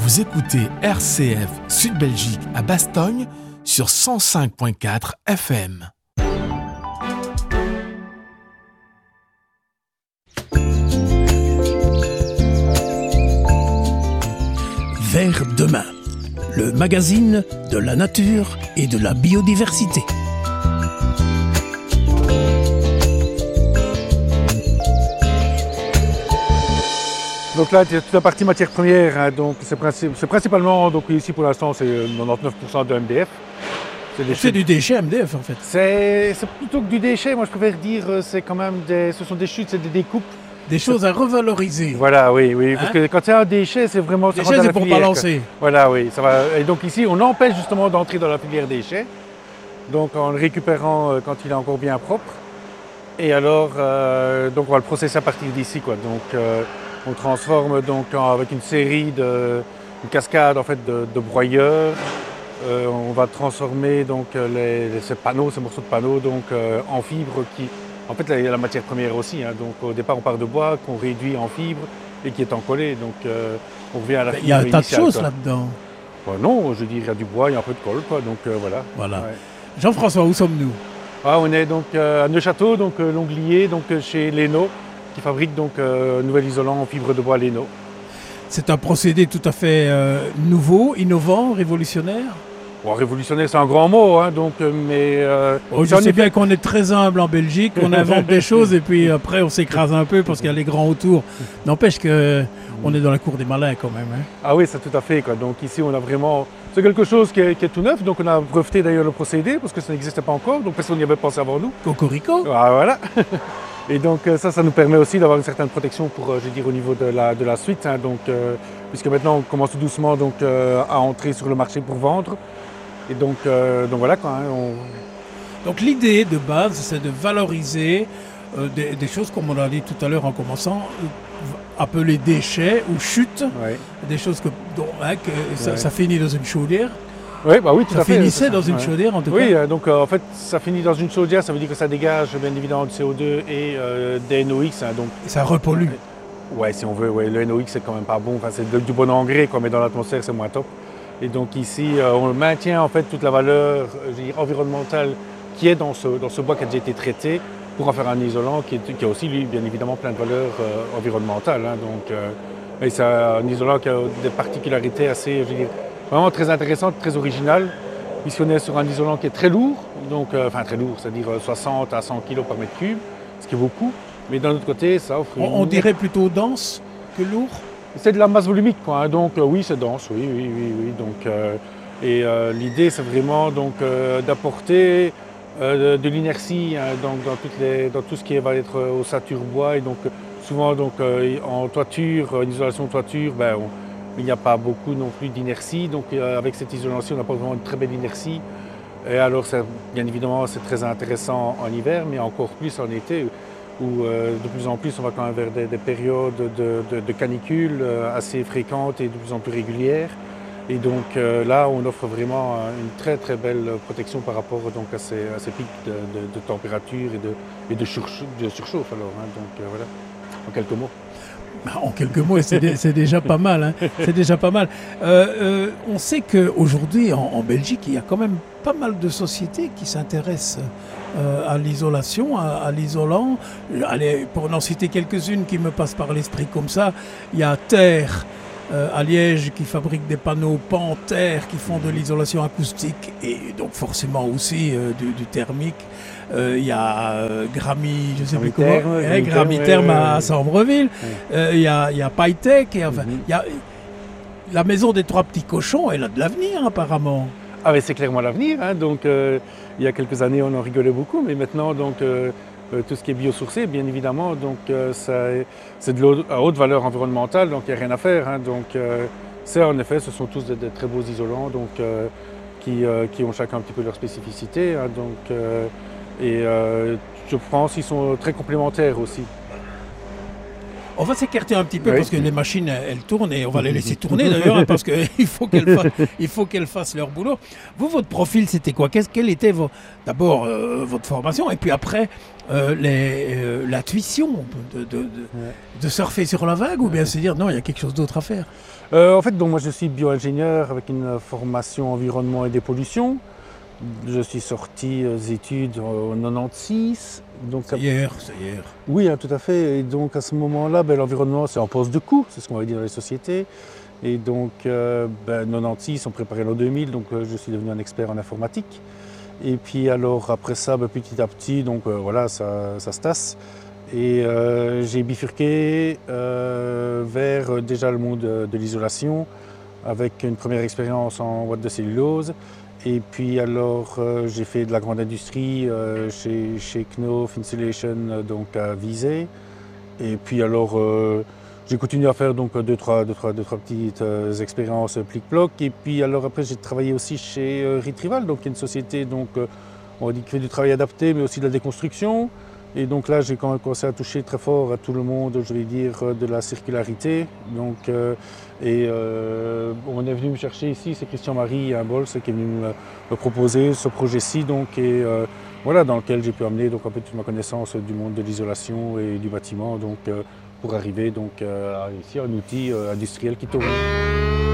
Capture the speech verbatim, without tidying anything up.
Vous écoutez R C F Sud Belgique à Bastogne sur cent cinq virgule quatre F M. Vers demain, le magazine de la nature et de la biodiversité. Donc là, toute la partie matière première, hein, donc c'est, princi- c'est principalement, donc ici pour l'instant, c'est quatre-vingt-dix-neuf pour cent de M D F. C'est, des c'est du déchet M D F en fait. C'est, c'est plutôt que du déchet, moi je préfère dire, c'est quand même des, ce sont des chutes, c'est des découpes. Des choses à revaloriser. Voilà, oui, oui, hein? Parce que quand c'est un déchet, c'est vraiment... Ça déchet, c'est pour filière, balancer. Quoi. Voilà, oui, ça va. Et donc ici, on empêche justement d'entrer dans la filière déchets, donc en le récupérant euh, quand il est encore bien propre. Et alors, euh, donc on va le processer à partir d'ici, quoi. Donc, euh, on transforme donc en, avec une série de, une cascade en fait de, de broyeurs. Euh, on va transformer donc les, les, ces panneaux, ces morceaux de panneaux donc euh, en fibres qui, en fait, il y a la matière première aussi. Hein, donc au départ, on part de bois qu'on réduit en fibres et qui est encollé. Donc euh, on revient à la fibre initiale. Il y a un tas de choses quoi. Là-dedans. Bon, non, je veux dire, il y a du bois, il y a un peu de colle, quoi. Donc euh, voilà. Voilà. Ouais. Jean-François, où sommes-nous? Ah, on est donc euh, à Neufchâteau, donc euh, Longlier, donc euh, chez Leno, qui fabrique donc euh, un nouvel isolant en fibre de bois Leno. C'est un procédé tout à fait euh, nouveau, innovant, révolutionnaire. Bon, révolutionnaire, c'est un grand mot, hein, donc, mais... Euh, oh, je sais bien qu'on est très humble en Belgique, on invente des choses et puis après on s'écrase un peu parce qu'il y a les grands autour. N'empêche qu'on est dans la cour des malins quand même. Hein. Ah oui, c'est tout à fait, quoi. Donc ici on a vraiment... C'est quelque chose qui est, qui est tout neuf, donc on a breveté d'ailleurs le procédé parce que ça n'existait pas encore, donc personne n'y avait pensé avant nous. Cocorico. Ah voilà. Et donc ça, ça nous permet aussi d'avoir une certaine protection pour, euh, je veux dire, au niveau de la, de la suite, hein, donc, euh, puisque maintenant on commence tout doucement donc, euh, à entrer sur le marché pour vendre. Et donc, euh, donc voilà quoi. Hein, on... Donc l'idée de base, c'est de valoriser euh, des, des choses, comme on l'a dit tout à l'heure en commençant, euh, appelées déchets ou chutes, ouais. Des choses que, dont, hein, que ça, ouais. ça finit dans une chaudière. Oui, bah oui, tout ça à fait. Ça finissait dans une ouais. chaudière en tout oui, cas. Oui, donc euh, en fait, ça finit dans une chaudière, ça veut dire que ça dégage bien évidemment du C O deux et euh, des N O X. Hein, donc, et ça repollue. Ouais, si on veut, ouais, le N O X c'est quand même pas bon, enfin, c'est de, du bon engrais, quoi, mais dans l'atmosphère c'est moins top. Et donc ici, euh, on maintient en fait toute la valeur je veux dire, environnementale qui est dans ce, dans ce bois qui a déjà été traité pour en faire un isolant qui, est, qui a aussi, lui, bien évidemment, plein de valeurs euh, environnementales. Hein, donc, euh, et c'est un isolant qui a des particularités assez, je veux dire, vraiment très intéressantes, très originales, puisqu'on est sur un isolant qui est très lourd, donc, euh, enfin très lourd, c'est-à-dire soixante à cent kilos par mètre cube, ce qui est beaucoup. Mais d'un autre côté, ça offre... On, une... on dirait plutôt dense que lourd. C'est de la masse volumique, quoi, hein, donc euh, oui, c'est dense, oui, oui, oui, oui. Donc, euh, et euh, l'idée, c'est vraiment donc, euh, d'apporter euh, de, de l'inertie hein, donc, dans, toutes les, dans tout ce qui va être ossature bois. Et donc, souvent, donc, euh, en toiture, en isolation toiture, ben, on, il n'y a pas beaucoup non plus d'inertie. Donc, euh, avec cette isolation, on apporte vraiment une très belle inertie. Et alors, bien évidemment, c'est très intéressant en hiver, mais encore plus en été. Où euh, de plus en plus on va quand même vers des, des périodes de, de, de canicule euh, assez fréquentes et de plus en plus régulières. Et donc euh, là on offre vraiment une très très belle protection par rapport donc, à, ces, à ces pics de, de, de température et de, et de, surchauffe, de surchauffe alors. Hein, donc euh, voilà, en quelques mots. En quelques mots, c'est, dé, c'est déjà pas mal. Hein. C'est déjà pas mal. Euh, euh, on sait qu'aujourd'hui, en, en Belgique, il y a quand même pas mal de sociétés qui s'intéressent euh, à l'isolation, à, à l'isolant. Allez, pour en citer quelques-unes qui me passent par l'esprit comme ça, il y a Terre euh, à Liège qui fabrique des panneaux pan-terre qui font de l'isolation acoustique et donc forcément aussi euh, du, du thermique. Il euh, y a euh, Grami, je ne sais plus comment, hein, Gramiterme à, à Sambreville. Il ouais. euh, y a, y a Pytech, et, enfin, mm-hmm. y a, la maison des trois petits cochons, elle a de l'avenir apparemment. Ah mais c'est clairement l'avenir. Hein, donc euh, il y a quelques années on en rigolait beaucoup, mais maintenant donc euh, euh, tout ce qui est biosourcé, bien évidemment, donc euh, ça, c'est de l'eau à haute valeur environnementale, donc il n'y a rien à faire. Hein, donc euh, c'est en effet, ce sont tous de, de très beaux isolants, donc euh, qui, euh, qui ont chacun un petit peu leur spécificité. Hein, donc euh, Et euh, je pense qu'ils sont très complémentaires aussi. On va s'écarter un petit peu Oui. parce que les machines, elles tournent et on va les laisser tourner d'ailleurs hein, parce qu'il faut qu'elles fa- il faut qu'elles fassent leur boulot. Vous, votre profil, c'était quoi? Qu'est-ce, Quelle était vos, d'abord euh, votre formation et puis après euh, les, euh, la tuition de, de, de, Ouais. de surfer sur la vague ou bien se dire non, il y a quelque chose d'autre à faire? Euh, en fait, donc, moi je suis bioingénieur avec une formation environnement et dépollution. Je suis sorti euh, des études en quatre-vingt-seize. Donc, C'est hier, c'est hier. oui, hein, tout à fait. Et donc à ce moment-là, ben, l'environnement c'est en poste de coût, c'est ce qu'on va dire dans les sociétés. Et donc euh, ben, quatre-vingt-seize, on préparait l'an deux mille, donc euh, je suis devenu un expert en informatique. Et puis alors après ça, ben, petit à petit, donc euh, voilà, ça, ça se tasse. Et euh, j'ai bifurqué euh, vers euh, déjà le monde de, de l'isolation, avec une première expérience en boîte de cellulose. Et puis alors euh, j'ai fait de la grande industrie euh, chez, chez Knauf Insulation, euh, donc à Visé. Et puis alors euh, j'ai continué à faire donc deux, trois, deux, trois, deux, trois petites euh, expériences plic-ploc. Et puis alors après j'ai travaillé aussi chez euh, Retrieval, donc qui est une société donc, euh, on dit qui fait du travail adapté mais aussi de la déconstruction. Et donc là, j'ai quand même commencé à toucher très fort à tout le monde, je vais dire, de la circularité. Donc, euh, et euh, on est venu me chercher ici, c'est Christian-Marie Imbols qui est venu me, me proposer ce projet-ci, donc, et euh, voilà, dans lequel j'ai pu amener donc, un peu toute ma connaissance du monde de l'isolation et du bâtiment, donc, euh, pour arriver donc, euh, à réussir un outil euh, industriel qui tourne.